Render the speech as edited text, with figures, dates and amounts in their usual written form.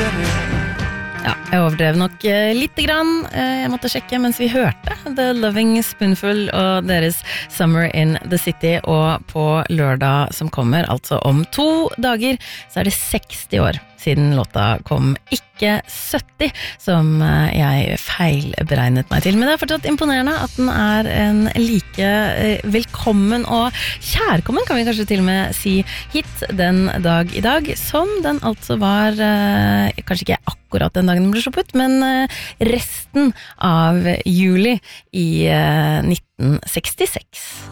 Ja, jeg overdrev nok lite grann. Jeg måtte sjekke mens vi hørte The Loving Spoonful og deres Summer in the City, og på lørdag som kommer, altså om 2 dager, så det 60 år siden låta kom, ikke 70, som jeg feilberegnet meg til. Men det fortsatt imponerende at den en like velkommen og kjærkommen, kan vi kanskje til og med si, hit den dag i dag, som den altså var, kanskje ikke akkurat den dagen den ble sluppet, men resten av juli i 1966.